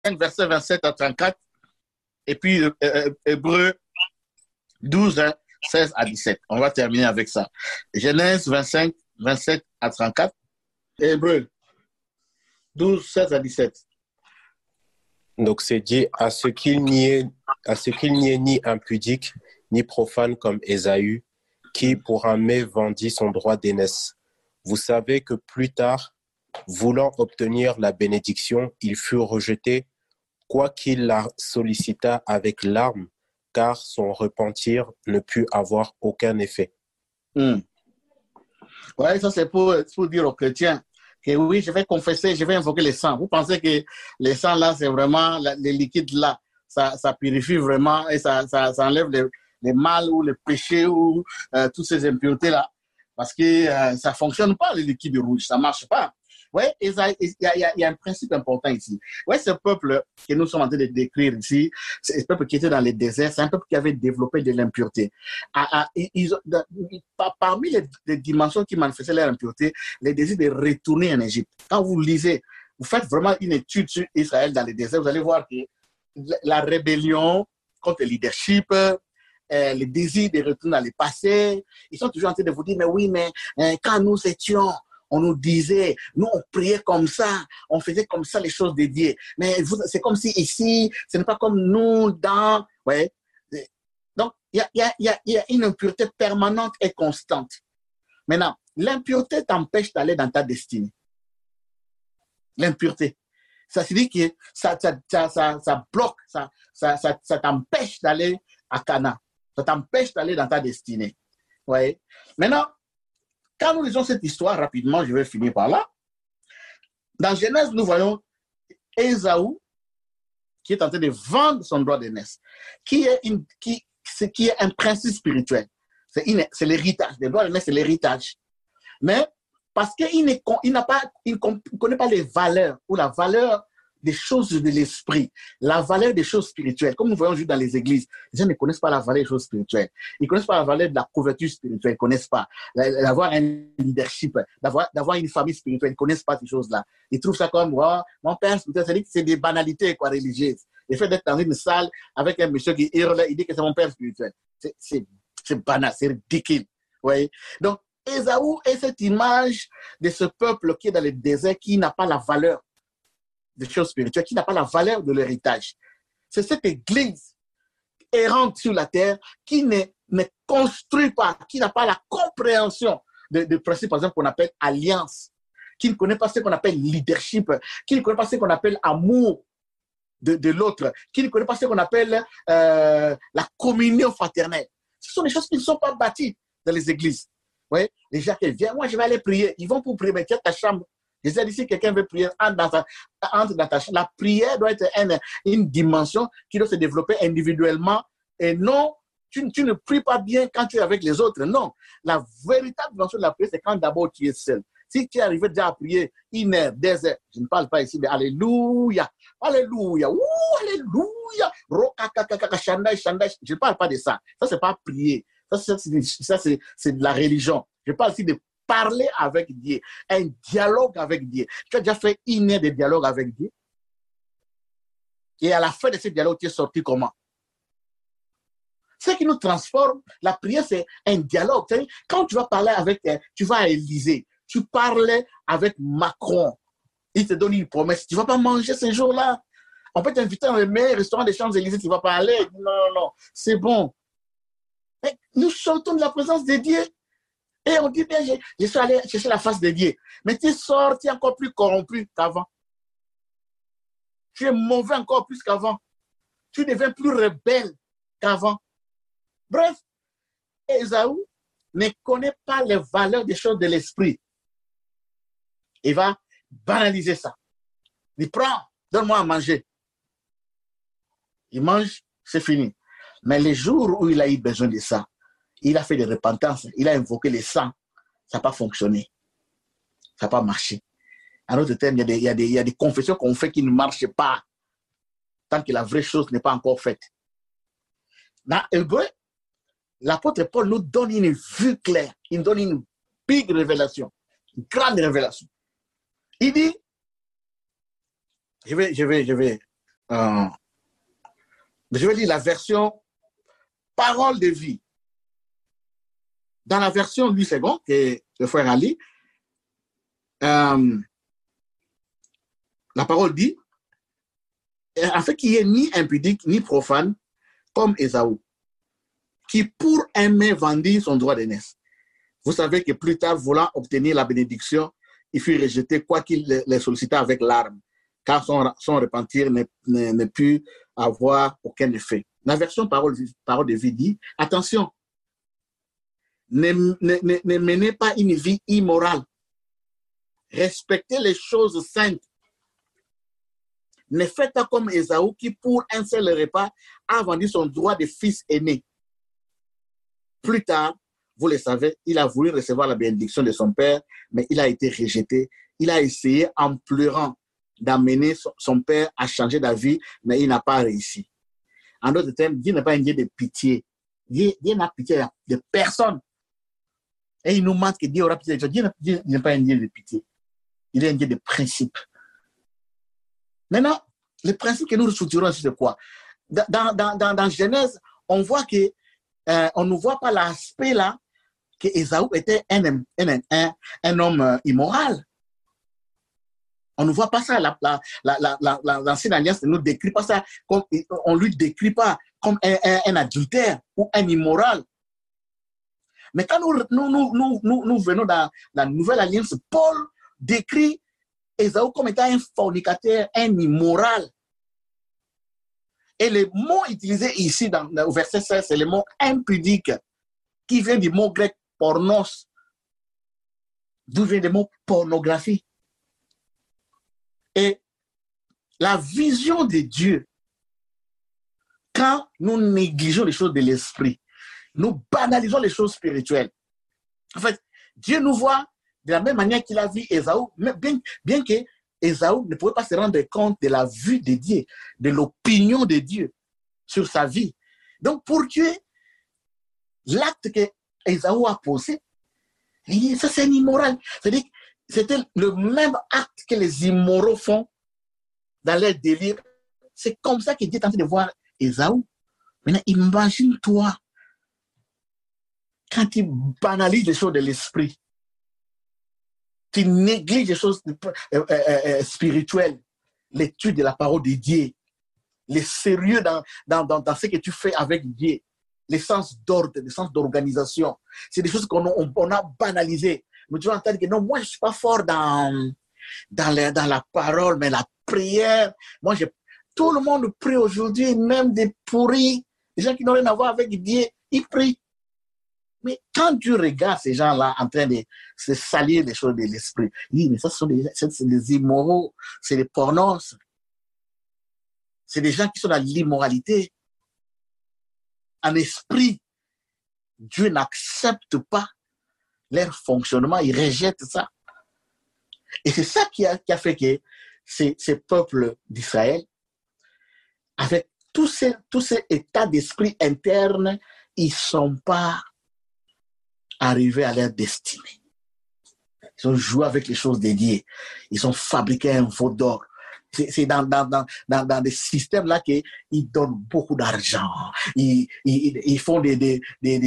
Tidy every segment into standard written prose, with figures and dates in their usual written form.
verset 27 à 34, et puis Hébreux 12, 16 à 17. On va terminer avec ça. Genèse 25, 27 à 34, Hébreux 12, 16 à 17. Donc c'est dit à ce qu'il n'y ait ni impudique ni profane comme Ésaü, qui pour un mets vendit son droit d'aînesse. Vous savez que plus tard, voulant obtenir la bénédiction, il fut rejeté, quoiqu'il la sollicita avec larmes, car son repentir ne put avoir aucun effet. Ouais, ça c'est pour dire aux chrétiens que oui, je vais confesser, je vais invoquer les sangs. Vous pensez que les sangs là, c'est vraiment, les liquides là, ça purifie vraiment et ça enlève les mal ou les péchés ou toutes ces impuretés là. Parce que ça ne fonctionne pas, les liquides rouges, ça ne marche pas. Ouais, il y a un principe important ici. Ouais, ce peuple que nous sommes en train de décrire ici, c'est ce peuple qui était dans les déserts, c'est un peuple qui avait développé de l'impureté. Parmi les dimensions qui manifestaient leur impureté, les désirs de retourner en Égypte. Quand vous lisez, vous faites vraiment une étude sur Israël dans les déserts, vous allez voir que la rébellion contre le leadership, les désirs de retourner dans le passé, ils sont toujours en train de vous dire, mais oui, mais quand nous étions, on nous disait, nous on priait comme ça, on faisait comme ça les choses de Dieu. Mais c'est comme si ici, ce n'est pas comme nous dans... Ouais. Donc, il y a une impureté permanente et constante. Maintenant, l'impureté t'empêche d'aller dans ta destinée. L'impureté. Ça signifie que ça bloque, ça t'empêche d'aller à Cana. Ça t'empêche d'aller dans ta destinée. Ouais. Maintenant, quand nous lisons cette histoire rapidement, je vais finir par là. Dans Genèse, nous voyons Ésaü qui est en train de vendre son droit d'aînesse, qui est un principe spirituel. C'est l'héritage. Le droit d'aînesse, c'est l'héritage. Mais parce qu'il ne connaît pas les valeurs ou la valeur des choses de l'esprit, la valeur des choses spirituelles. Comme nous voyons juste dans les églises, les gens ne connaissent pas la valeur des choses spirituelles. Ils ne connaissent pas la valeur de la couverture spirituelle, ils ne connaissent pas. D'avoir un leadership, d'avoir une famille spirituelle, ils ne connaissent pas ces choses-là. Ils trouvent ça comme, oh, mon père spirituel, c'est des banalités religieuses. Le fait d'être dans une salle avec un monsieur qui hurle, il dit que c'est mon père spirituel. C'est banal, c'est ridicule. Ouais. Donc, Ésaü est cette image de ce peuple qui est dans le désert, qui n'a pas la valeur des choses spirituelles, qui n'a pas la valeur de l'héritage. C'est cette église errante sur la terre qui ne construit pas, qui n'a pas la compréhension de principes, par exemple, qu'on appelle alliance, qui ne connaît pas ce qu'on appelle leadership, qui ne connaît pas ce qu'on appelle amour de l'autre, qui ne connaît pas ce qu'on appelle la communion fraternelle. Ce sont des choses qui ne sont pas bâties dans les églises. Ouais? Les gens qui viennent, moi je vais aller prier, ils vont pour prier, mais tu as ta chambre. Je sais, si quelqu'un veut prier, entre dans ta chambre. La prière doit être une dimension qui doit se développer individuellement et non, tu ne pries pas bien quand tu es avec les autres. Non, la véritable dimension de la prière, c'est quand d'abord tu es seul. Si tu es arrivé déjà à prier 1 heure, 2 heures, je ne parle pas ici de Alléluia, Alléluia, ouh, Alléluia, je ne parle pas de ça. Ça, c'est pas prier. Ça, c'est de la religion. Je parle ici de parler avec Dieu, un dialogue avec Dieu. Tu as déjà fait 1 heure de dialogue avec Dieu? Et à la fin de ce dialogue, tu es sorti comment? Ce qui nous transforme, la prière, c'est un dialogue. Quand tu vas parler avec, tu vas à Élysée, tu parles avec Macron, il te donne une promesse, tu ne vas pas manger ce jour-là. On peut t'inviter dans le meilleur restaurant des Champs-Élysées, tu ne vas pas aller. Non, c'est bon. Mais nous sortons de la présence de Dieu. Et on dit, bien, je suis allé chercher la face de Dieu. Mais tu sors, tu es encore plus corrompu qu'avant. Tu es mauvais encore plus qu'avant. Tu deviens plus rebelle qu'avant. Bref, Ésaü ne connaît pas les valeurs des choses de l'esprit. Il va banaliser ça. Il prend, donne-moi à manger. Il mange, c'est fini. Mais les jours où il a eu besoin de ça, il a fait des repentances, il a invoqué les sangs, ça n'a pas fonctionné. Ça n'a pas marché. En d'autres termes, il y a des confessions qu'on fait qui ne marchent pas tant que la vraie chose n'est pas encore faite. Dans Hébreu, l'apôtre Paul nous donne une vue claire, il nous donne une big révélation, une grande révélation. Il dit, je vais je vais lire la version parole de vie. Dans la version 8 secondes, que le frère Ali, la parole dit, afin qu'il n'y ait ni impudique ni profane comme Ésaü, qui pour aimer vendit son droit d'aînesse. Vous savez que plus tard, voulant obtenir la bénédiction, il fut rejeté, quoiqu'il les sollicita avec larmes, car son repentir ne put avoir aucun effet. La version parole de vie dit, attention, ne menez pas une vie immorale. Respectez les choses saintes. Ne faites pas comme Ésaü qui, pour un seul repas, a vendu son droit de fils aîné. Plus tard, vous le savez, il a voulu recevoir la bénédiction de son père, mais il a été rejeté. Il a essayé en pleurant d'amener son père à changer d'avis, mais il n'a pas réussi. En d'autres termes, Dieu n'est pas un Dieu de pitié. Dieu n'a pitié de personne. Et il nous montre que Dieu aura pitié de Dieu. Dieu n'est pas un Dieu de pitié. Il est un Dieu de principe. Maintenant, le principe que nous soutiendrons, c'est quoi? Dans Genèse, on voit que on ne voit pas l'aspect là que Ésaü était un homme immoral. On ne voit pas ça. L'Ancienne Alliance ne nous décrit pas ça comme, on ne lui décrit pas comme un adultère ou un immoral. Mais quand nous venons dans la Nouvelle Alliance, Paul décrit Ésaü comme étant un fornicateur, un immoral. Et le mot utilisé ici au verset 16, c'est le mot impudique, qui vient du mot grec pornos, d'où vient le mot pornographie. Et la vision de Dieu, quand nous négligeons les choses de l'esprit, nous banalisons les choses spirituelles. En fait, Dieu nous voit de la même manière qu'il a vu Ésaü, mais bien que Ésaü ne pouvait pas se rendre compte de la vue de Dieu, de l'opinion de Dieu sur sa vie. Donc pour Dieu, l'acte que Ésaü a posé, ça c'est un immoral. C'est-à-dire que c'était le même acte que les immoraux font dans leur délire. C'est comme ça que Dieu est en train de voir Ésaü. Maintenant, imagine-toi quand tu banalises les choses de l'esprit, tu négliges les choses spirituelles, l'étude de la parole de Dieu, le sérieux dans ce que tu fais avec Dieu, les sens d'ordre, les sens d'organisation. C'est des choses qu'on a banalisées. Mais tu vas entendre que non, moi je ne suis pas fort dans la parole, mais la prière. Moi, tout le monde prie aujourd'hui, même des pourris, des gens qui n'ont rien à voir avec Dieu, ils prient. Mais quand tu regardes ces gens-là en train de se salir les choses de l'esprit, oui, mais ça, c'est des immoraux, c'est des pornos. C'est des gens qui sont dans l'immoralité. En esprit, Dieu n'accepte pas leur fonctionnement, il rejette ça. Et c'est ça qui a fait que ces peuples d'Israël, avec tous ces états d'esprit internes, ils ne sont pas arrivés à leur destinée. Ils ont joué avec les choses de Dieu. Ils ont fabriqué un veau d'or. C'est dans des systèmes là qu'ils donnent beaucoup d'argent. Ils font des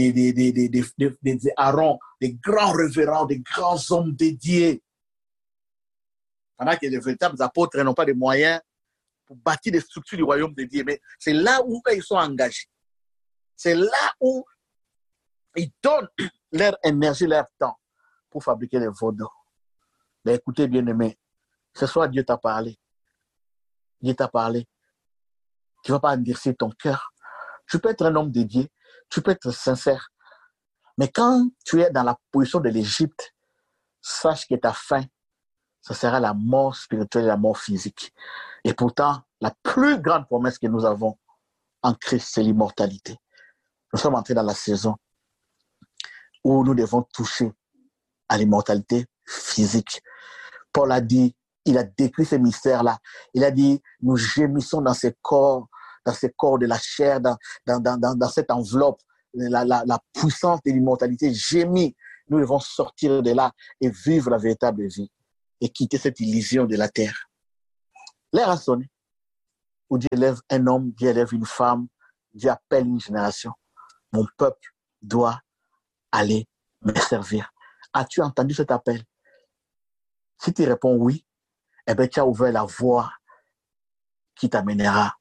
Aaron, des grands révérends, des grands hommes dédiés. Pendant que les véritables apôtres n'ont pas de moyens pour bâtir des structures du royaume de Dieu. Mais c'est là où ils sont engagés. C'est là où ils donnent leur énergie, leur temps pour fabriquer les veaux d'or. Mais écoutez, bien-aimés, ce soir Dieu t'a parlé. Dieu t'a parlé. Tu ne vas pas endurcir ton cœur. Tu peux être un homme de Dieu. Tu peux être sincère. Mais quand tu es dans la position de l'Égypte, sache que ta fin, ce sera la mort spirituelle et la mort physique. Et pourtant, la plus grande promesse que nous avons en Christ, c'est l'immortalité. Nous sommes entrés dans la saison où nous devons toucher à l'immortalité physique. Paul a dit, il a décrit ce mystère-là. Il a dit, nous gémissons dans ces corps de la chair, dans cette enveloppe, la puissance de l'immortalité gémit. Nous devons sortir de là et vivre la véritable vie et quitter cette illusion de la terre. L'heure a sonné. où Dieu élève un homme, Dieu élève une femme, Dieu appelle une génération. Mon peuple doit aller me servir. As-tu entendu cet appel? Si tu réponds oui, eh bien, tu as ouvert la voie qui t'amènera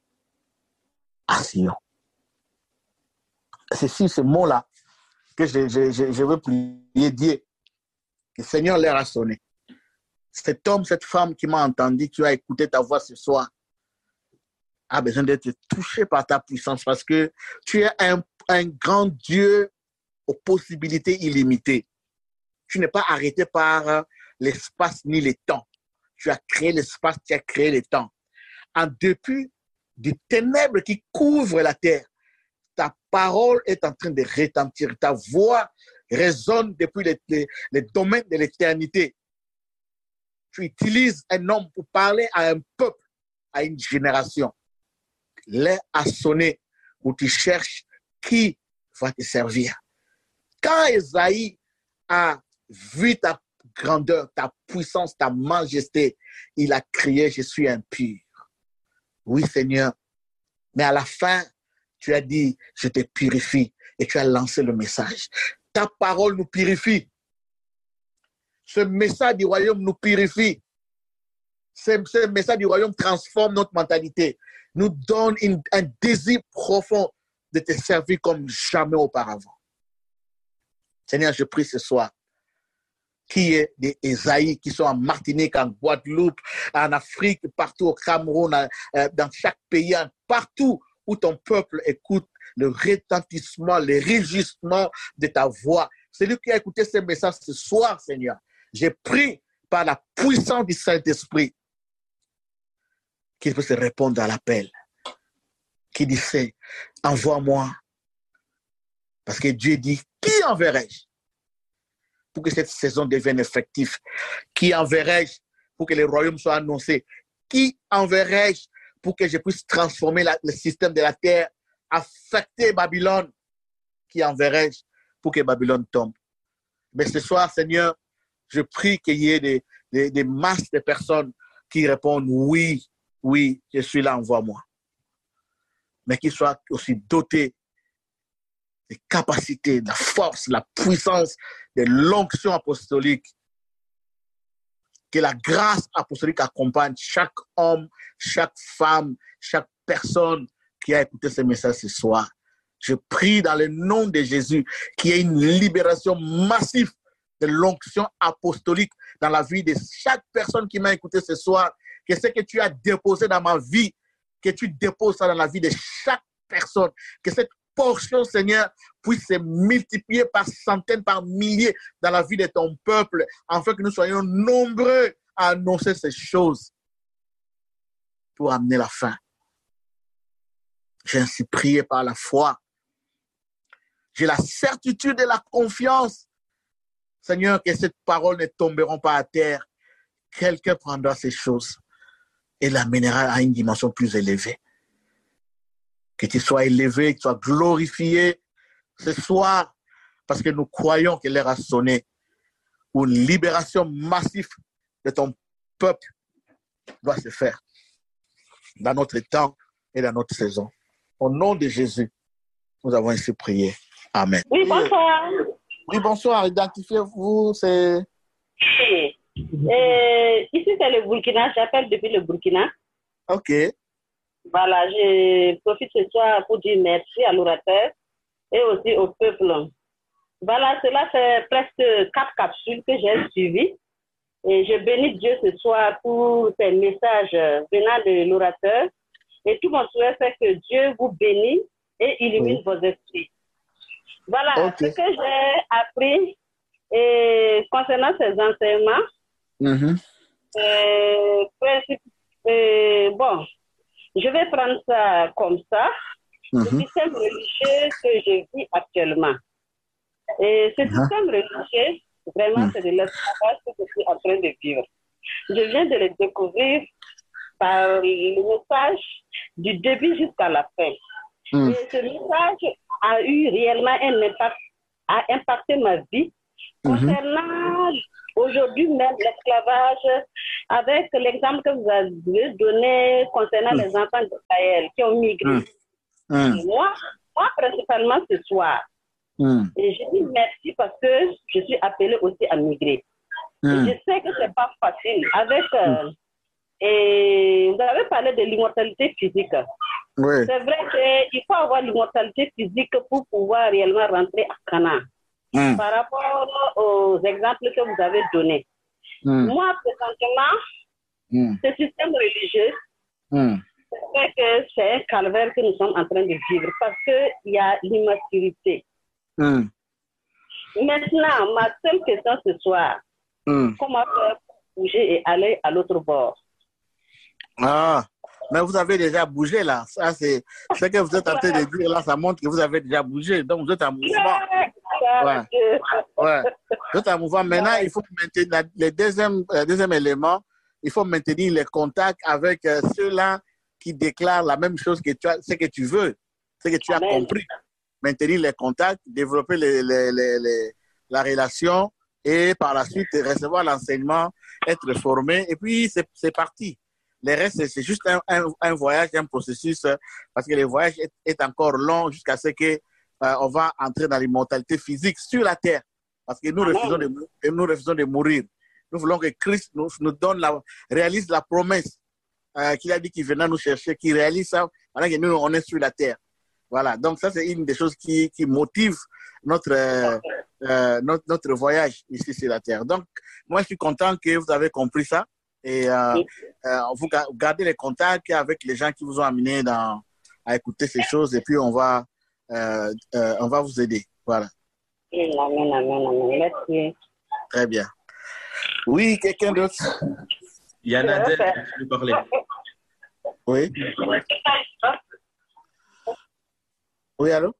à Sion. C'est sur ce mot-là que je veux prier Dieu. Que le Seigneur leur a sonné. Cet homme, cette femme qui m'a entendu, qui a écouté ta voix ce soir, a besoin d'être touché par ta puissance parce que tu es un grand Dieu aux possibilités illimitées. Tu n'es pas arrêté par l'espace ni le temps. Tu as créé l'espace, tu as créé le temps. En dépit des ténèbres qui couvrent la terre, ta parole est en train de retentir. Ta voix résonne depuis les domaines de l'éternité. Tu utilises un homme pour parler à un peuple, à une génération. L'heure a sonné où tu cherches qui va te servir. Quand Esaïe a vu ta grandeur, ta puissance, ta majesté, il a crié, je suis impur. Oui, Seigneur. Mais à la fin, tu as dit, je te purifie. Et tu as lancé le message. Ta parole nous purifie. Ce message du royaume nous purifie. Ce message du royaume transforme notre mentalité. Nous donne un désir profond de te servir comme jamais auparavant. Seigneur, je prie ce soir qu'il y ait des Esaïe qui sont en Martinique, en Guadeloupe, en Afrique, partout au Cameroun, dans chaque pays, partout où ton peuple écoute le retentissement, le rugissement de ta voix. Celui qui a écouté ce message ce soir, Seigneur, j'ai pris par la puissance du Saint-Esprit qu'il puisse répondre à l'appel. Qui dit, envoie-moi. Parce que Dieu dit, qui enverrai-je pour que cette saison devienne effective? Qui enverrai-je pour que le royaume soit annoncé? Qui enverrai-je pour que je puisse transformer le système de la terre, affecter Babylone? Qui enverrai-je pour que Babylone tombe? Mais ce soir, Seigneur, je prie qu'il y ait des masses de personnes qui répondent oui, oui, je suis là, envoie-moi. Mais qu'ils soient aussi dotés des capacités, de la force, de la puissance, de l'onction apostolique. Que la grâce apostolique accompagne chaque homme, chaque femme, chaque personne qui a écouté ce message ce soir. Je prie dans le nom de Jésus qu'il y ait une libération massive de l'onction apostolique dans la vie de chaque personne qui m'a écouté ce soir. Que ce que tu as déposé dans ma vie, que tu déposes ça dans la vie de chaque personne. Que cette portion, Seigneur, puisse se multiplier par centaines, par milliers dans la vie de ton peuple, afin que nous soyons nombreux à annoncer ces choses pour amener la fin. J'ai ainsi prié par la foi. J'ai la certitude et la confiance, Seigneur, que ces paroles ne tomberont pas à terre. Quelqu'un prendra ces choses et l'amènera à une dimension plus élevée. Que tu sois élevé, que tu sois glorifié ce soir, parce que nous croyons que l'heure a sonné, où une libération massive de ton peuple doit se faire dans notre temps et dans notre saison. Au nom de Jésus, nous avons ainsi prié. Amen. Oui, bonsoir. Oui, bonsoir. Identifiez-vous, c'est... Ici, c'est le Burkina. J'appelle depuis le Burkina. OK. Voilà, je profite ce soir pour dire merci à l'orateur et aussi au peuple. Voilà, cela fait presque 4 capsules que j'ai suivies. Et je bénis Dieu ce soir pour ces messages venant de l'orateur. Et tout mon souhait, c'est que Dieu vous bénisse et illumine vos esprits. Voilà, ce que j'ai appris concernant ces enseignements. Bon, je vais prendre ça comme ça. Le système religieux que je vis actuellement. Et ce système religieux, vraiment, c'est de l'esclavage que je suis en train de vivre. Je viens de le découvrir par le message du début jusqu'à la fin. Et ce message a eu réellement un impact, a impacté ma vie Concernant aujourd'hui même l'esclavage, avec l'exemple que vous avez donné concernant les enfants d'Israël qui ont migré, moi, principalement ce soir, et je dis merci parce que je suis appelée aussi à migrer. Et je sais que ce n'est pas facile. Et vous avez parlé de l'immortalité physique. Oui. C'est vrai qu'il faut avoir l'immortalité physique pour pouvoir réellement rentrer à Canaan. Par rapport aux exemples que vous avez donnés. Moi, présentement, ce système religieux, c'est vrai que c'est un calvaire que nous sommes en train de vivre parce qu'il y a l'immaturité. Maintenant, ma seule question ce soir, comment faire pour bouger et aller à l'autre bord? Ah, mais vous avez déjà bougé là. Ça, c'est ce que vous êtes en train de dire là, ça montre que vous avez déjà bougé. Donc, vous êtes en mouvement. Ouais. Vous êtes en mouvement. Maintenant, il faut maintenir le deuxième élément. Il faut maintenir les contacts avec ceux-là qui déclarent la même chose que tu as, ce que tu veux, ce que tu as compris. Maintenir les contacts, développer la relation et par la suite recevoir l'enseignement, être formé. Et puis, c'est parti. Le reste, c'est juste un voyage, un processus, parce que le voyage est encore long jusqu'à ce qu'on va entrer dans l'immortalité physique sur la terre. Parce que nous refusons de mourir. Nous voulons que Christ nous donne réalise la promesse qu'il a dit qu'il venait nous chercher, qu'il réalise ça pendant que nous, on est sur la terre. Voilà. Donc, ça, c'est une des choses qui motive notre voyage ici sur la terre. Donc, moi, je suis content que vous avez compris ça. Et vous gardez les contacts avec les gens qui vous ont amené à écouter ces choses et puis on va vous aider. Voilà. Amen. Merci. Très bien. Oui, quelqu'un d'autre? Il y en a deux qui veulent parler. Oui. Oui, allô?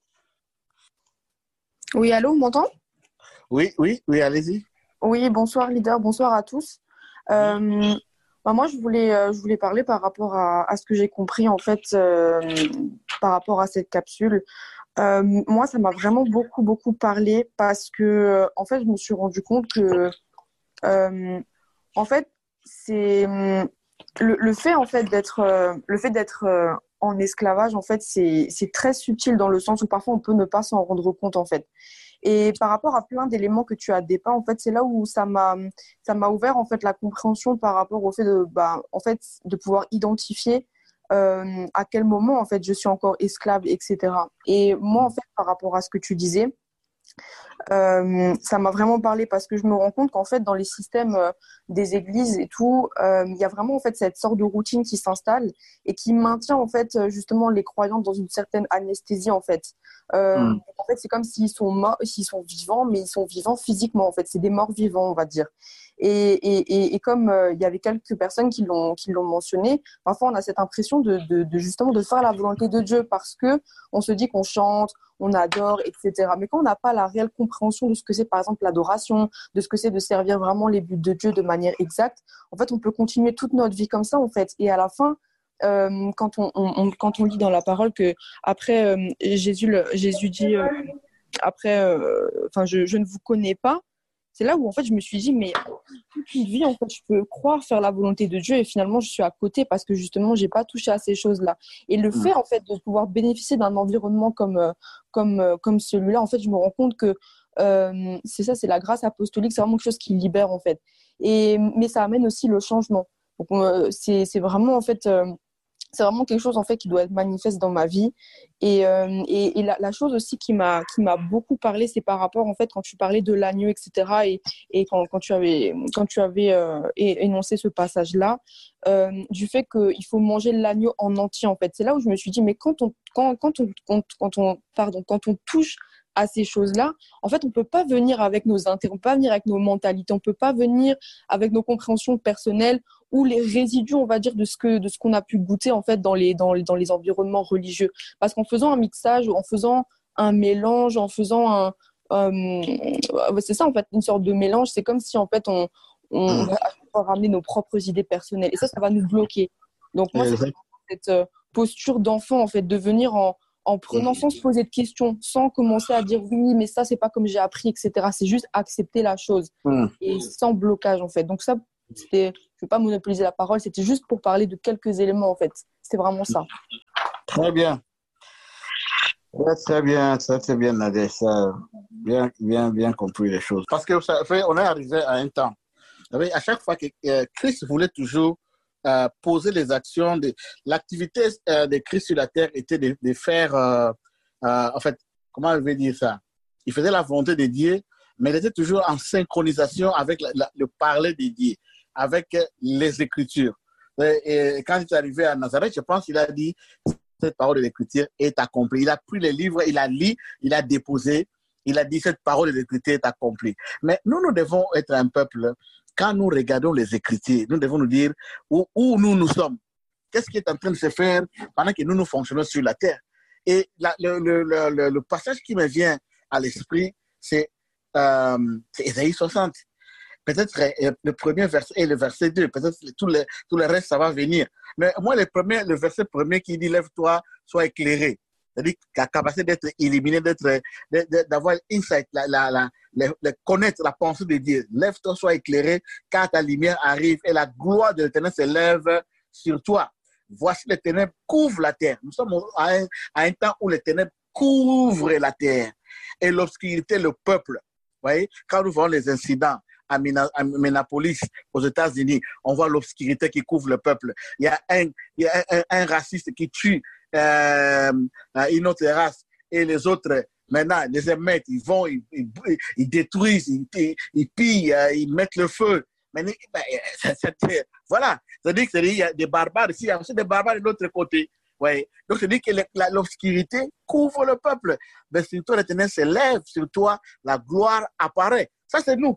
Oui, allô, on m'entend? Oui, allez-y. Oui, bonsoir leader, bonsoir à tous. Moi, je voulais parler par rapport à ce que j'ai compris en fait par rapport à cette capsule. Moi, ça m'a vraiment beaucoup parlé parce que en fait, je me suis rendu compte que en fait, c'est le fait en fait d'être en esclavage en fait, c'est très subtil dans le sens où parfois on peut ne pas s'en rendre compte en fait. Et par rapport à plein d'éléments que tu as dépeints, en fait, c'est là où ça m'a ouvert en fait la compréhension par rapport au fait de pouvoir identifier à quel moment en fait je suis encore esclave, etc. Et moi en fait par rapport à ce que tu disais, ça m'a vraiment parlé parce que je me rends compte qu'en fait dans les systèmes des églises et tout, il y a vraiment en fait cette sorte de routine qui s'installe et qui maintient en fait justement les croyants dans une certaine anesthésie en fait. En fait c'est comme s'ils sont morts, s'ils sont vivants, mais ils sont vivants physiquement en fait, c'est des morts vivants on va dire. Et comme il y avait quelques personnes qui l'ont mentionné, parfois on a cette impression de justement de faire la volonté de Dieu parce que on se dit qu'on chante, on adore, etc. Mais quand on n'a pas la réelle compréhension de ce que c'est, par exemple, l'adoration, de ce que c'est de servir vraiment les buts de Dieu de manière exacte, en fait, on peut continuer toute notre vie comme ça, en fait. Et à la fin, quand on lit dans la parole que après Jésus dit je ne vous connais pas, c'est là où en fait je me suis dit mais toute une vie en fait je peux croire faire la volonté de Dieu et finalement je suis à côté parce que justement j'ai pas touché à ces choses-là. Et le fait en fait de pouvoir bénéficier d'un environnement comme celui-là, en fait je me rends compte que c'est la grâce apostolique, c'est vraiment quelque chose qui libère en fait. Mais ça amène aussi le changement. Donc c'est vraiment en fait c'est vraiment quelque chose en fait qui doit être manifeste dans ma vie. Et la chose aussi qui m'a beaucoup parlé, c'est par rapport en fait quand tu parlais de l'agneau, etc. Et quand tu avais énoncé ce passage-là, du fait qu'il faut manger l'agneau en entier en fait. C'est là où je me suis dit mais quand on touche à ces choses-là, en fait, on peut pas venir avec nos intérêts, on peut pas venir avec nos mentalités, on peut pas venir avec nos compréhensions personnelles ou les résidus, on va dire, de ce qu'on a pu goûter en fait dans les environnements religieux. Parce qu'en faisant un mixage, en faisant un mélange, en faisant c'est ça en fait, une sorte de mélange. C'est comme si en fait on va ramener nos propres idées personnelles et ça va nous bloquer. Donc moi, c'est cette posture d'enfant en fait, de venir en prenant sans se poser de questions, sans commencer à dire oui, mais ça, c'est pas comme j'ai appris, etc. C'est juste accepter la chose et sans blocage, en fait. Donc ça, je ne vais pas monopoliser la parole, c'était juste pour parler de quelques éléments, en fait. C'était vraiment ça. Très bien. Ouais, très bien, Nadia. Ça, bien compris les choses. Parce que ça fait, on est arrivé à un temps. À chaque fois que Christ voulait toujours poser les actions, l'activité de Christ sur la terre était de faire, en fait, comment je vais dire ça? Il faisait la volonté de Dieu, mais il était toujours en synchronisation avec le parler de Dieu, avec les Écritures. Et quand il est arrivé à Nazareth, je pense qu'il a dit cette parole de l'Écriture est accomplie. Il a pris les livres, il a lu, il a déposé, il a dit cette parole de l'Écriture est accomplie. Mais nous devons être un peuple, quand nous regardons les Écritures, nous devons nous dire où nous sommes. Qu'est-ce qui est en train de se faire pendant que nous fonctionnons sur la terre. Et le passage qui me vient à l'esprit, c'est Ésaïe 60. Peut-être le premier verset et le verset 2, peut-être tout le reste, ça va venir. Mais moi, le verset premier qui dit « Lève-toi, sois éclairé ». C'est-à-dire la capacité d'être illuminé, d'avoir insight, connaître la pensée de Dieu. Lève-toi, sois éclairé, car ta lumière arrive et la gloire de l'Éternel se lève sur toi. Voici les ténèbres couvrent la terre. Nous sommes à un temps où les ténèbres couvrent la terre et l'obscurité le peuple. Vous voyez, quand nous voyons les incidents à Minneapolis, aux États-Unis, on voit l'obscurité qui couvre le peuple. Il y a un raciste qui tue une autre race et les autres, maintenant, les émettent, ils vont, ils détruisent, ils pillent, ils mettent le feu. Mais, voilà, c'est-à-dire qu'il y a des barbares ici, il y a aussi des barbares de l'autre côté. Ouais. Donc, c'est-à-dire que l'obscurité couvre le peuple. Mais sur toi, l'Éternel se lève, sur toi, la gloire apparaît. Ça, c'est nous.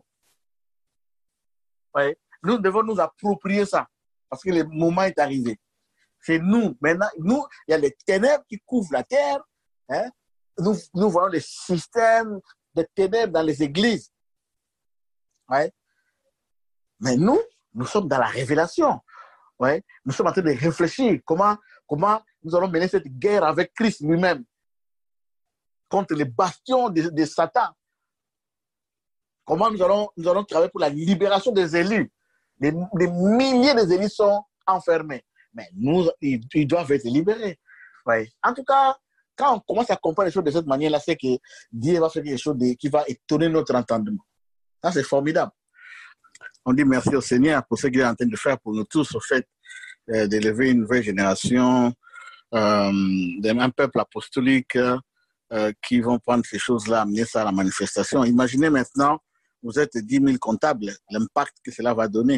Ouais. Nous devons nous approprier ça, parce que le moment est arrivé. C'est nous. Maintenant, nous, il y a les ténèbres qui couvrent la terre. Hein? Nous voyons les systèmes de ténèbres dans les églises. Ouais. Mais nous sommes dans la révélation. Ouais. Nous sommes en train de réfléchir comment nous allons mener cette guerre avec Christ lui-même contre les bastions de Satan. Comment nous allons travailler pour la libération des élus. Des milliers d'élus sont enfermés. Mais ils doivent être libérés. Ouais. En tout cas, quand on commence à comprendre les choses de cette manière-là, c'est que Dieu va faire quelque chose qui va étonner notre entendement. Ça, c'est formidable. On dit merci au Seigneur pour ce qu'il est en train de faire pour nous tous, au fait d'élever une nouvelle génération, d'un peuple apostolique qui vont prendre ces choses-là, amener ça à la manifestation. Imaginez maintenant, vous êtes 10 000 comptables, l'impact que cela va donner,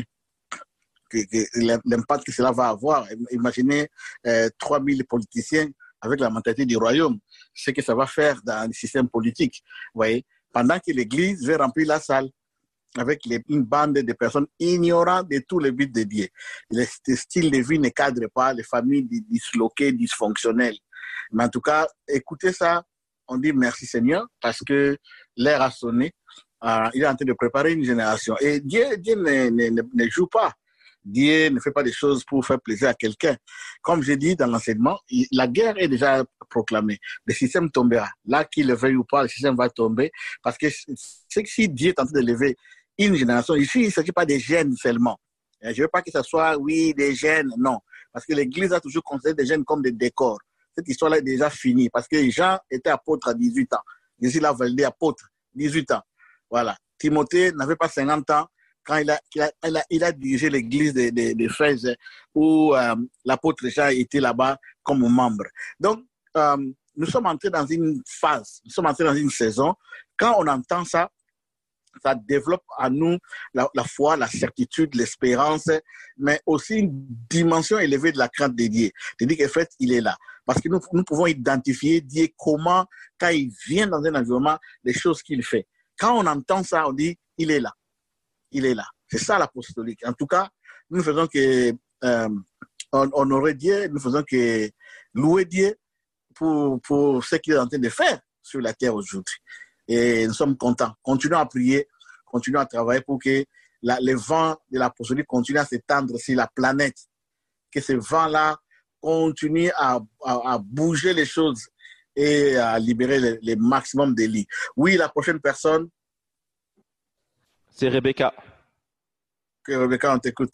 l'impact que cela va avoir. Imaginez 3 000 politiciens avec la mentalité du royaume, ce que ça va faire dans le système politique. Vous voyez, pendant que l'Église va remplir la salle avec une bande de personnes ignorantes de tous les buts de Dieu. Le style de vie ne cadre pas, les familles disloquées, dysfonctionnelles. Mais en tout cas, écoutez ça, on dit merci Seigneur, parce que l'heure a sonné. Il est en train de préparer une génération. Et Dieu ne joue pas. Dieu ne fait pas des choses pour faire plaisir à quelqu'un. Comme j'ai dit dans l'enseignement, la guerre est déjà proclamée. Le système tombera. Là, qu'il le veuille ou pas, le système va tomber. Parce que c'est que si Dieu est en train de lever une génération, ici, il ne s'agit pas des jeunes seulement. Je ne veux pas que ce soit, oui, des jeunes, non. Parce que l'Église a toujours considéré des jeunes comme des décors. Cette histoire-là est déjà finie. Parce que Jean était apôtre à 18 ans. Jésus l'a validé apôtre, 18 ans. Voilà. Timothée n'avait pas 50 ans quand il a dirigé l'église d'Éphèse où l'apôtre Jean était là-bas comme membre. Donc, nous sommes entrés dans une phase, nous sommes entrés dans une saison. Quand on entend ça, ça développe à nous la foi, la certitude, l'espérance, mais aussi une dimension élevée de la crainte de Dieu. C'est-à-dire qu'en fait, il est là. Parce que nous pouvons identifier Dieu comment, quand il vient dans un environnement, les choses qu'il fait. Quand on entend ça, on dit, il est là. Il est là. C'est ça l'apostolique. En tout cas, nous faisons que honorer Dieu, nous faisons que louer Dieu pour ce qu'il est en train de faire sur la terre aujourd'hui. Et nous sommes contents. Continuons à prier, continuons à travailler pour que les vents de l'apostolique continuent à s'étendre sur la planète. Que ces vents-là continuent à bouger les choses et à libérer les maximum de lits. Oui, la prochaine personne. C'est Rebecca. Ok, Rebecca, on t'écoute.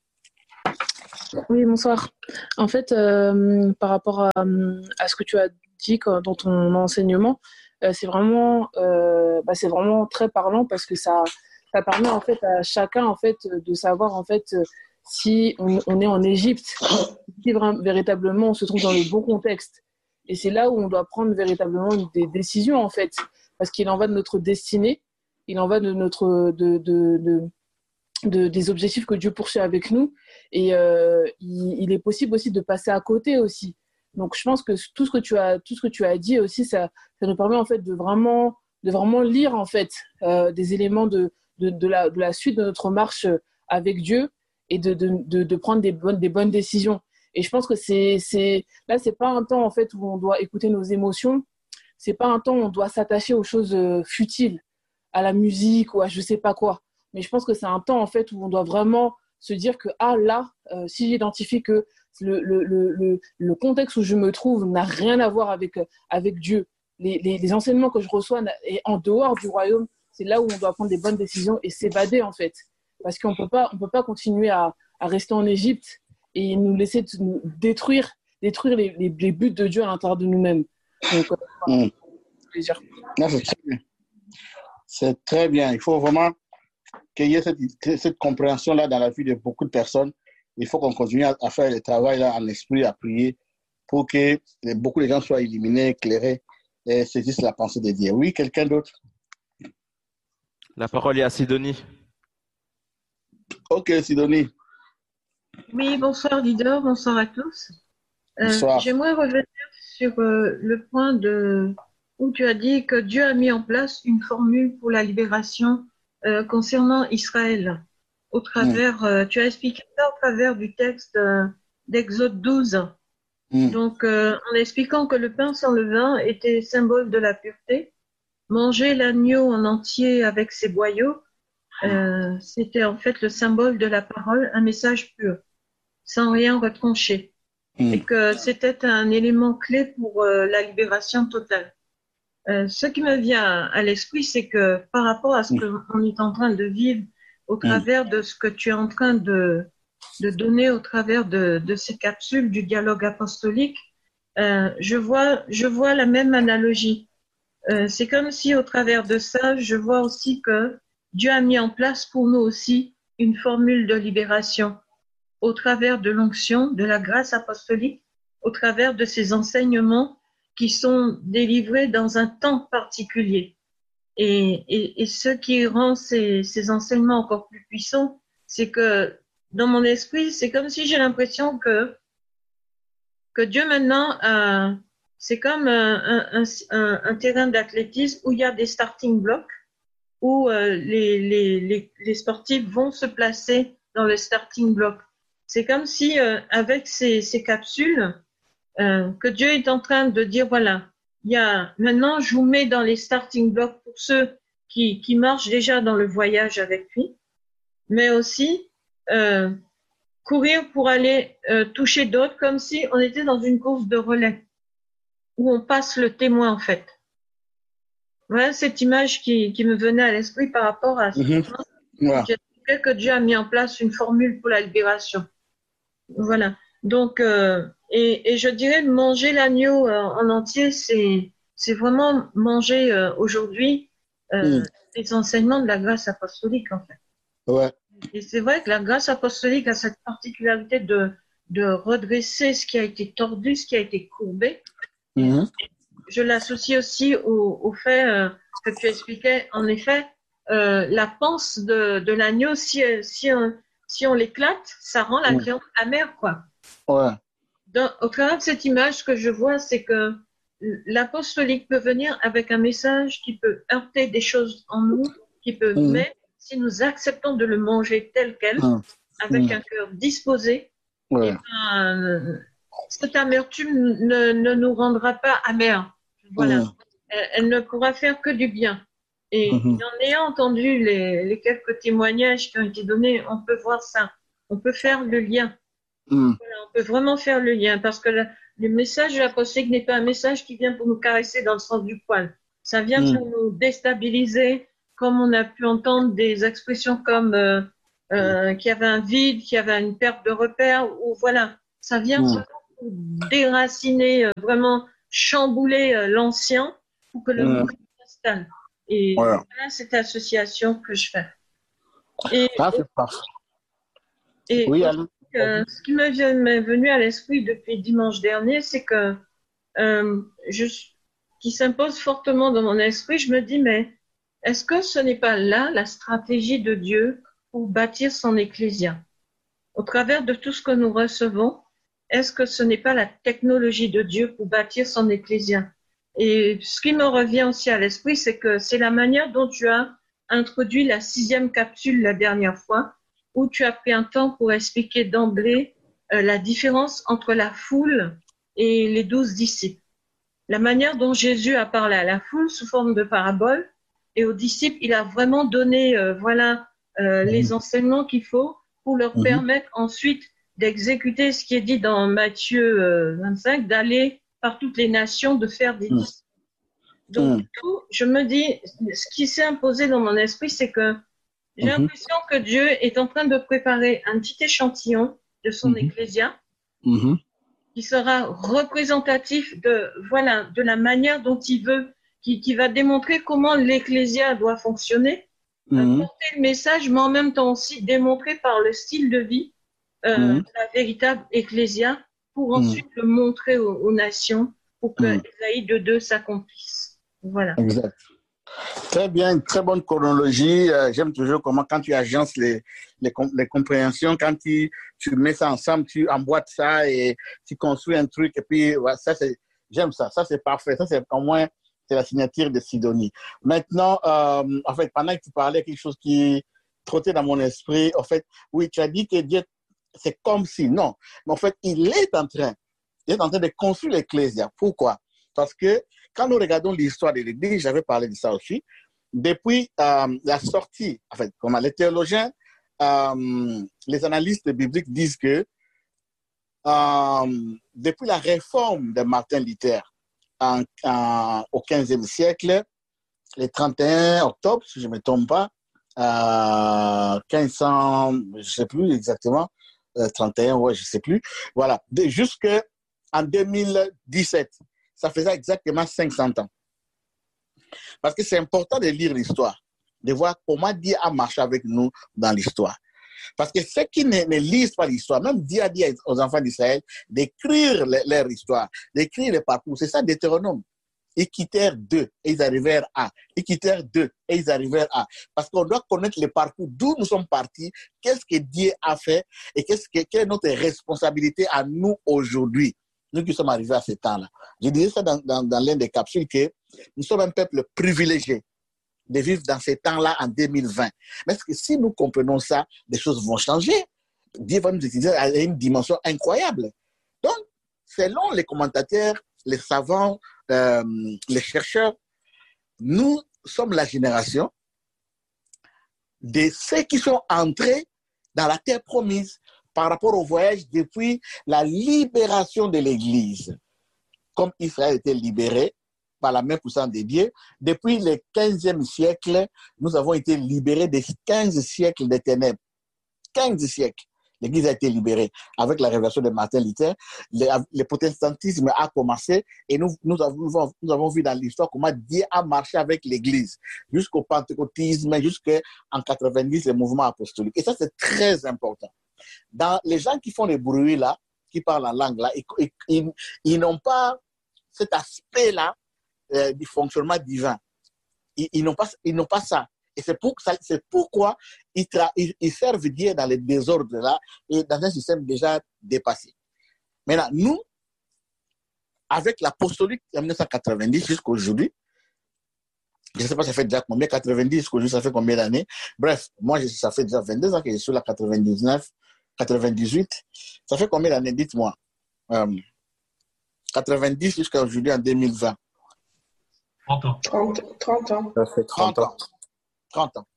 Oui, bonsoir. En fait, par rapport à ce que tu as dit dans ton enseignement, c'est vraiment très parlant parce que ça permet en fait à chacun en fait de savoir en fait si on est en Égypte, si véritablement on se trouve dans le bon contexte. Et c'est là où on doit prendre véritablement des décisions en fait, parce qu'il en va de notre destinée, il en va de des objectifs que Dieu poursuit avec nous. Et il est possible aussi de passer à côté aussi. Donc je pense que tout ce que tu as dit aussi, ça nous permet en fait de vraiment lire en fait des éléments de la suite de notre marche avec Dieu et de prendre des bonnes décisions. Et je pense que c'est pas un temps en fait où on doit écouter nos émotions. C'est pas un temps où on doit s'attacher aux choses futiles, à la musique ou à je sais pas quoi. Mais je pense que c'est un temps en fait où on doit vraiment se dire que si j'identifie que le contexte où je me trouve n'a rien à voir avec Dieu, les enseignements que je reçois et en dehors du royaume, c'est là où on doit prendre des bonnes décisions et s'évader en fait, parce qu'on peut pas continuer à rester en Égypte et nous laisser nous détruire les buts de Dieu à l'intérieur de nous-mêmes. Donc, voilà, plaisir. Non, c'est très bien. C'est très bien. Il faut vraiment qu'il y ait cette compréhension-là dans la vie de beaucoup de personnes. Il faut qu'on continue à faire le travail là, en esprit, à prier pour que beaucoup de gens soient éliminés, éclairés et saisissent la pensée de Dieu. Oui, quelqu'un d'autre? La parole est à Sidonie. Ok, Sidonie. Oui, bonsoir leader, bonsoir à tous. Bonsoir. J'aimerais revenir sur le point où tu as dit que Dieu a mis en place une formule pour la libération concernant Israël. Au travers, tu as expliqué ça au travers du texte d'Exode 12. Donc, en expliquant que le pain sans levain était symbole de la pureté, manger l'agneau en entier avec ses boyaux, c'était en fait le symbole de la parole, un message pur, sans rien retrancher. Et que c'était un élément clé pour la libération totale. Ce qui me vient à l'esprit, c'est que par rapport à ce qu'on est en train de vivre au travers de ce que tu es en train de donner au travers de ces capsules du dialogue apostolique, je vois la même analogie. C'est comme si au travers de ça, je vois aussi que Dieu a mis en place pour nous aussi une formule de libération au travers de l'onction, de la grâce apostolique, au travers de ces enseignements qui sont délivrés dans un temps particulier. Et ce qui rend ces enseignements encore plus puissants, c'est que dans mon esprit, c'est comme si j'ai l'impression que Dieu maintenant, c'est comme un terrain d'athlétisme où il y a des starting blocks, où les sportifs vont se placer dans le starting block. C'est comme si avec ces capsules, que Dieu est en train de dire, voilà, maintenant je vous mets dans les starting blocks pour ceux qui marchent déjà dans le voyage avec lui, mais aussi courir pour aller toucher d'autres comme si on était dans une course de relais où on passe le témoin en fait. Voilà cette image qui me venait à l'esprit par rapport à ce que Dieu a mis en place une formule pour la libération. Voilà. Donc, et je dirais manger l'agneau en entier, c'est vraiment manger aujourd'hui les enseignements de la grâce apostolique en fait. Ouais. Et c'est vrai que la grâce apostolique a cette particularité de redresser ce qui a été tordu, ce qui a été courbé. Je l'associe aussi au fait que tu expliquais, en effet, la panse de l'agneau, si on l'éclate, ça rend la viande amère, quoi. Ouais. Au travers de cette image, ce que je vois, c'est que l'apostolique peut venir avec un message qui peut heurter des choses en nous, mais si nous acceptons de le manger tel quel, avec un cœur disposé, et cette amertume ne nous rendra pas amers. Voilà. Elle ne pourra faire que du bien. Et en ayant entendu les quelques témoignages qui ont été donnés, on peut voir ça. On peut faire le lien. Voilà, on peut vraiment faire le lien parce que le message apostolique n'est pas un message qui vient pour nous caresser dans le sens du poil. Ça vient pour nous déstabiliser, comme on a pu entendre des expressions comme qu'il y avait un vide, qu'il y avait une perte de repère, ou voilà. Ça vient vraiment pour déraciner, vraiment chambouler l'ancien pour que le nouveau s'installe. Et voilà cette association que je fais. Et, ça, c'est parfait. Et oui, ce qui m'est venu à l'esprit depuis dimanche dernier, c'est que qui s'impose fortement dans mon esprit, je me dis, mais est-ce que ce n'est pas là la stratégie de Dieu pour bâtir son ecclésia? Au travers de tout ce que nous recevons, est-ce que ce n'est pas la technologie de Dieu pour bâtir son ecclésia? Et ce qui me revient aussi à l'esprit, c'est que c'est la manière dont tu as introduit la 6e capsule la dernière fois, où tu as pris un temps pour expliquer d'emblée la différence entre la foule et les 12 disciples. La manière dont Jésus a parlé à la foule sous forme de parabole, et aux disciples, il a vraiment donné les enseignements qu'il faut pour leur permettre ensuite d'exécuter ce qui est dit dans Matthieu 25, d'aller par toutes les nations, de faire des disciples. Donc, du coup, je me dis, ce qui s'est imposé dans mon esprit, c'est que j'ai l'impression que Dieu est en train de préparer un petit échantillon de son ecclésia qui sera représentatif de la manière dont il veut, qui va démontrer comment l'ecclésia doit fonctionner, porter le message, mais en même temps aussi démontrer par le style de vie la véritable ecclésia pour ensuite le montrer aux nations pour que Ésaïe 2.2 s'accomplisse. Voilà. Exact. Très bien, très bonne chronologie. J'aime toujours comment quand tu agences les compréhensions, quand tu mets ça ensemble, tu emboîtes ça et tu construis un truc. Et puis, ouais, j'aime ça. Ça, c'est parfait. Ça, c'est au moins c'est la signature de Sidonie. Maintenant, en fait, pendant que tu parlais, quelque chose qui trottait dans mon esprit, en fait, oui, tu as dit que Dieu, c'est comme si, non. Mais en fait, il est en train de construire l'Ecclésia. Pourquoi? Parce que quand nous regardons l'histoire de l'Église, j'avais parlé de ça aussi, depuis la sortie, en fait, comme les théologiens, les analystes bibliques disent que depuis la réforme de Martin Luther au XVe siècle, le 31 octobre, si je ne me trompe pas, 1500, je ne sais plus exactement, 31, ouais, je ne sais plus, voilà, jusqu'en 2017. Ça faisait exactement 500 ans. Parce que c'est important de lire l'histoire, de voir comment Dieu a marché avec nous dans l'histoire. Parce que ceux qui ne lisent pas l'histoire, même Dieu a dit aux enfants d'Israël d'écrire leur histoire, d'écrire le parcours. C'est ça Deutéronome. Ils quittèrent 2 et ils arrivèrent à. Ils quittèrent 2 et ils arrivèrent à. Parce qu'on doit connaître le parcours, d'où nous sommes partis, qu'est-ce que Dieu a fait et quelle est notre responsabilité à nous aujourd'hui. Nous qui sommes arrivés à ce temps-là. Je disais ça dans l'une des capsules que nous sommes un peuple privilégié de vivre dans ces temps-là en 2020. Mais si nous comprenons ça, des choses vont changer. Dieu va nous utiliser à une dimension incroyable. Donc, selon les commentateurs, les savants, les chercheurs, nous sommes la génération de ceux qui sont entrés dans la terre promise par rapport au voyage depuis la libération de l'Église. Comme Israël était libéré par la main puissante de Dieu, depuis le 15e siècle, nous avons été libérés des 15 siècles de ténèbres. 15 siècles. L'Église a été libérée. Avec la révélation de Martin Luther, le protestantisme a commencé et nous avons vu dans l'histoire comment Dieu a marché avec l'Église jusqu'au pentecôtisme, jusqu'en 90, le mouvement apostolique. Et ça, c'est très important. Dans les gens qui font les bruits là, qui parlent en langue là, ils n'ont pas cet aspect-là du fonctionnement divin. Ils n'ont pas ça. Et c'est pourquoi ils servent Dieu dans les désordres là et dans un système déjà dépassé. Maintenant, nous, avec l'apostolique de 1990 jusqu'à aujourd'hui, je ne sais pas ça fait déjà combien, 90 jusqu'à aujourd'hui, ça fait combien d'années? Bref, moi, ça fait déjà 22 ans que je suis là, 99, 98. Ça fait combien d'années, dites-moi? 90 jusqu'à aujourd'hui en 2020. 30 ans. 30 ans. Ça fait 30 ans. 30 ans.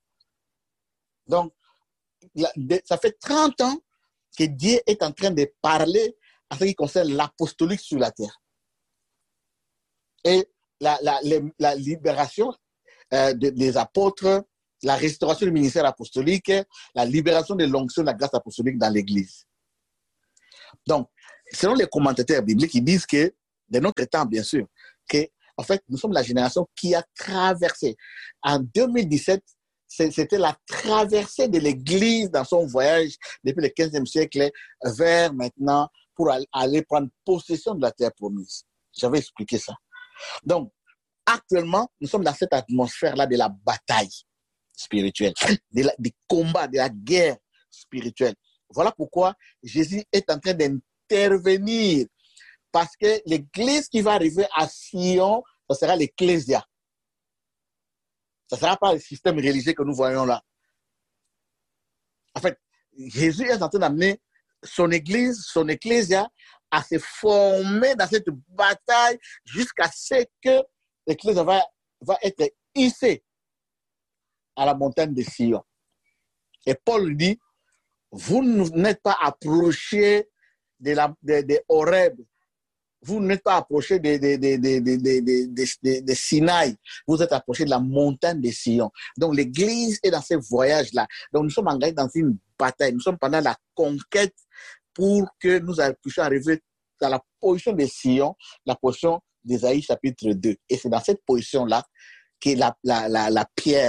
Donc, ça fait 30 ans que Dieu est en train de parler en ce qui concerne l'apostolique sur la terre. Et la libération des apôtres, la restauration du ministère apostolique, la libération de l'onction de la grâce apostolique dans l'Église. Donc, selon les commentateurs bibliques, ils disent que, de notre temps, bien sûr, que, en fait, nous sommes la génération qui a traversé. En 2017, c'était la traversée de l'Église dans son voyage depuis le 15e siècle vers maintenant pour aller prendre possession de la terre promise. J'avais expliqué ça. Donc, actuellement, nous sommes dans cette atmosphère-là de la bataille spirituelle, des combats, de la guerre spirituelle. Voilà pourquoi Jésus est en train d'intervenir. Parce que l'église qui va arriver à Sion, ça sera l'ecclésia. Ça ne sera pas le système religieux que nous voyons là. En fait, Jésus est en train d'amener son église, son ecclésia, à se former dans cette bataille jusqu'à ce que l'Église va être hissée à la montagne de Sion. Et Paul dit, vous n'êtes pas approchés de Horeb, vous n'êtes pas approchés de Sinaï, vous êtes approchés de la montagne de Sion. Donc l'Église est dans ce voyage-là. Donc nous sommes engagés dans une bataille, nous sommes pendant la conquête pour que nous puissions arriver dans la position de Sion, la position d'Ésaïe chapitre 2. Et c'est dans cette position-là que la pierre,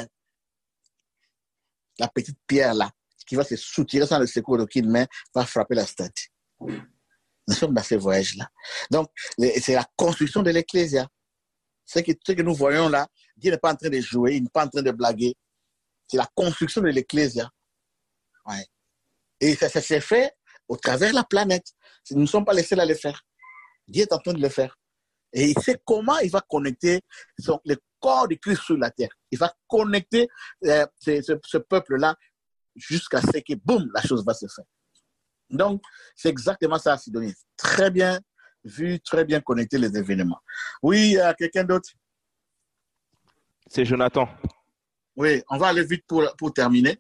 la petite pierre là, qui va se soutirer sans le secours d'aucune main, va frapper la statue. Nous sommes dans ce voyage-là. Donc, c'est la construction de l'Ecclésia. Ce que nous voyons là, Dieu n'est pas en train de jouer, il n'est pas en train de blaguer. C'est la construction de l'Ecclésia. Ouais. Et ça s'est fait au travers de la planète. Nous ne sommes pas les seuls à le faire. Dieu est en train de le faire. Et il sait comment il va connecter le corps de Christ sur la terre. Il va connecter ce peuple-là jusqu'à ce que, boum, la chose va se faire. Donc, c'est exactement ça, Sidonie. Très bien vu, très bien connecté les événements. Oui, quelqu'un d'autre? C'est Jonathan. Oui, on va aller vite pour terminer.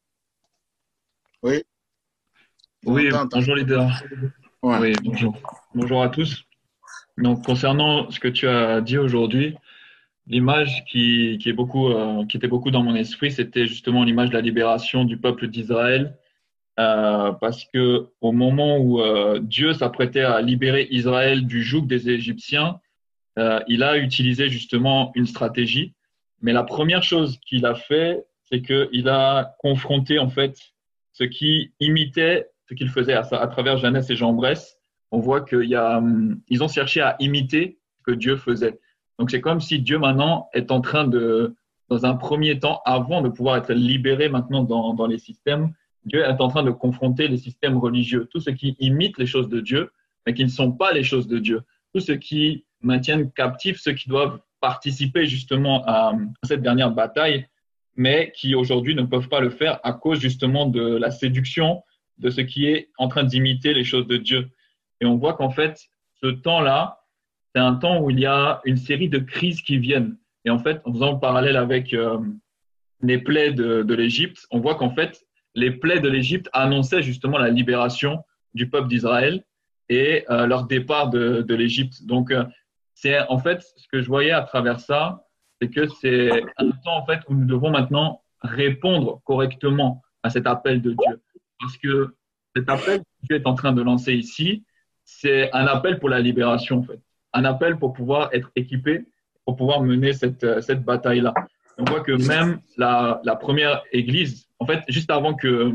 Oui. Oui, bonjour leader. Ouais. Oui, bonjour. Bonjour à tous. Donc, concernant ce que tu as dit aujourd'hui, l'image qui était beaucoup dans mon esprit, c'était justement l'image de la libération du peuple d'Israël. Parce que au moment où Dieu s'apprêtait à libérer Israël du joug des Égyptiens, il a utilisé justement une stratégie. Mais la première chose qu'il a fait, c'est qu'il a confronté en fait ce qui imitait ce qu'il faisait à travers Jeannès et Jean Bresse. On voit qu'ils ont cherché à imiter ce que Dieu faisait. Donc c'est comme si Dieu maintenant est en train dans un premier temps, avant de pouvoir être libéré maintenant dans les systèmes, Dieu est en train de confronter les systèmes religieux, tous ceux qui imitent les choses de Dieu, mais qui ne sont pas les choses de Dieu, tous ceux qui maintiennent captifs ceux qui doivent participer justement à cette dernière bataille, mais qui aujourd'hui ne peuvent pas le faire à cause justement de la séduction de ce qui est en train d'imiter les choses de Dieu. Et on voit qu'en fait, ce temps-là, c'est un temps où il y a une série de crises qui viennent. Et en fait, en faisant le parallèle avec les plaies de l'Égypte, on voit qu'en fait, les plaies de l'Égypte annonçaient justement la libération du peuple d'Israël et leur départ de l'Égypte. Donc, c'est en fait ce que je voyais à travers ça, c'est que c'est un temps en fait où nous devons maintenant répondre correctement à cet appel de Dieu. Parce que cet appel que Dieu est en train de lancer ici, c'est un appel pour la libération en fait. Un appel pour pouvoir être équipé, pour pouvoir mener cette bataille-là. On voit que même la première église, en fait, juste avant que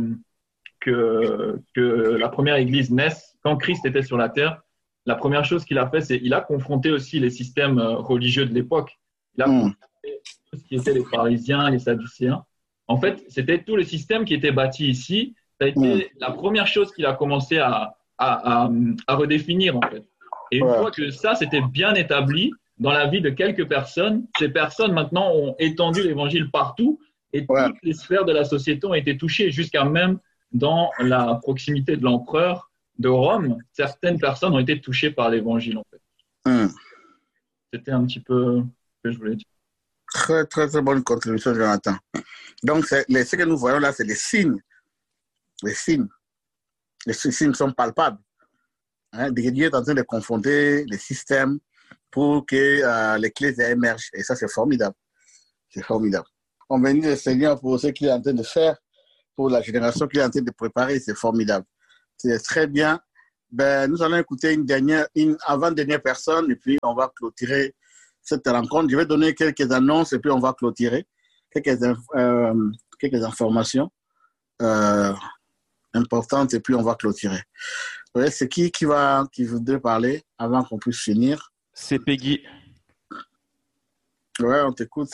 la première église naisse, quand Christ était sur la terre, la première chose qu'il a fait, c'est qu'il a confronté aussi les systèmes religieux de l'époque. Il a confronté tout ce qui était les pharisiens, les sadducéens. En fait, c'était tout le système qui était bâti ici. Ça a été la première chose qu'il a commencé à redéfinir, en fait. Et une fois que ça, c'était bien établi dans la vie de quelques personnes, ces personnes maintenant ont étendu l'évangile partout et toutes les sphères de la société ont été touchées, jusqu'à même dans la proximité de l'empereur de Rome, certaines personnes ont été touchées par l'évangile, en fait. C'était un petit peu ce que je voulais dire. Très, très, très bonne contribution, Jonathan. Donc, ce que nous voyons là, c'est les signes. Les signes. Les signes sont palpables. Dieu est en train de confronter les systèmes pour que les clés émergent. Et ça, c'est formidable. C'est formidable. On bénit le Seigneur pour ce qu'il est en train de faire, pour la génération qu'il est en train de préparer. C'est formidable. C'est très bien. Ben, nous allons écouter une avant-dernière personne et puis on va clôturer cette rencontre. Je vais donner quelques annonces et puis on va clôturer. Quelques informations importantes et puis on va clôturer. Ouais, c'est qui voudrait parler avant qu'on puisse finir? C'est Peggy. Ouais, on t'écoute.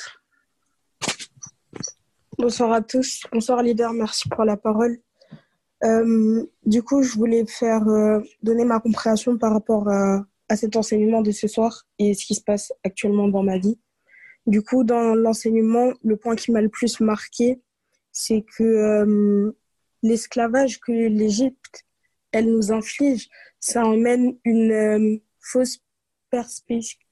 Bonsoir à tous. Bonsoir leader, merci pour la parole. Du coup, je voulais donner ma compréhension par rapport à cet enseignement de ce soir et ce qui se passe actuellement dans ma vie. Du coup, dans l'enseignement, le point qui m'a le plus marqué, c'est que l'esclavage que l'Égypte, elle nous inflige, ça emmène une fausse perspection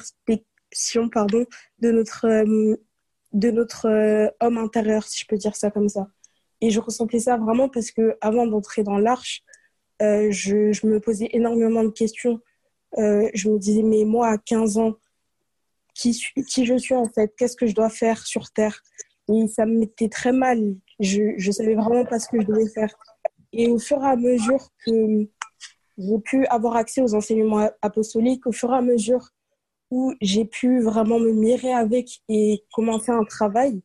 de notre homme intérieur, si je peux dire ça comme ça. Et je ressentais ça vraiment parce que avant d'entrer dans l'arche, je me posais énormément de questions. Je me disais, mais moi, à 15 ans, qui je suis en fait? Qu'est-ce que je dois faire sur Terre? Et ça me mettait très mal. Je savais vraiment pas ce que je devais faire. Et au fur et à mesure que j'ai pu avoir accès aux enseignements apostoliques, au fur et à mesure où j'ai pu vraiment me mirer avec et commencer un travail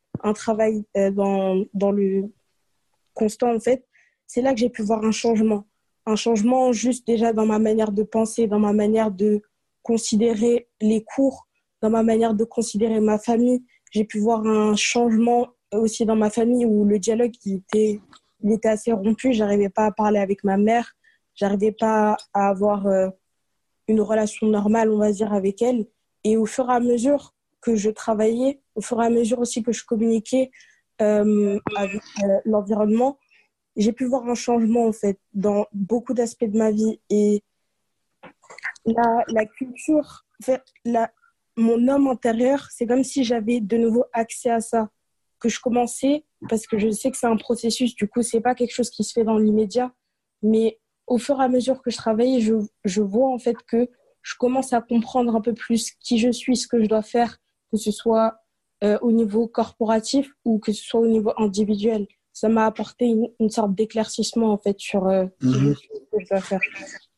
dans le constant en fait, c'est là que j'ai pu voir un changement juste déjà dans ma manière de penser, dans ma manière de considérer les cours, dans ma manière de considérer ma famille. J'ai pu voir un changement aussi dans ma famille où le dialogue il était assez rompu, j'arrivais pas à parler avec ma mère, j'arrivais pas à avoir une relation normale, on va dire, avec elle. Et au fur et à mesure que je travaillais, au fur et à mesure aussi que je communiquais avec l'environnement, j'ai pu voir un changement, en fait, dans beaucoup d'aspects de ma vie. Et la culture, en fait, mon homme intérieur, c'est comme si j'avais de nouveau accès à ça, que je commençais, parce que je sais que c'est un processus, du coup, c'est pas quelque chose qui se fait dans l'immédiat, mais au fur et à mesure que je travaillais, je vois en fait que je commence à comprendre un peu plus qui je suis, ce que je dois faire, que ce soit au niveau corporatif ou que ce soit au niveau individuel. Ça m'a apporté une sorte d'éclaircissement en fait sur qui je suis, ce que je dois faire.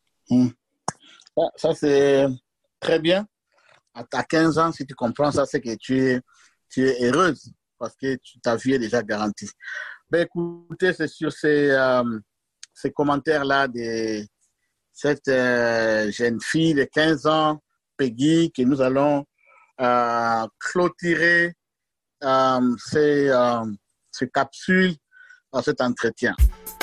Ça, c'est très bien. À 15 ans, si tu comprends ça, c'est que tu es heureuse parce que ta vie est déjà garantie. Ben, écoutez, c'est sur ces commentaires-là de cette jeune fille de 15 ans, Peggy, que nous allons clôturer ces capsules dans cet entretien.